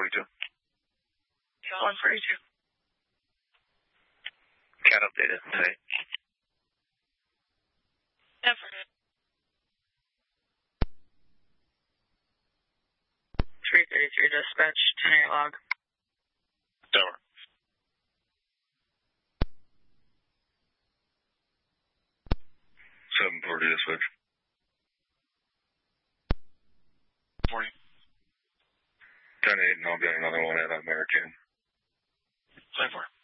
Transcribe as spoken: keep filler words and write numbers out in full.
forty-two. one forty-two. Cat updated. Say. Never. three thirty-three dispatch, ten eight log. Over. seven forty dispatch. forty. ten eight, and I'll get another one at American. ten four.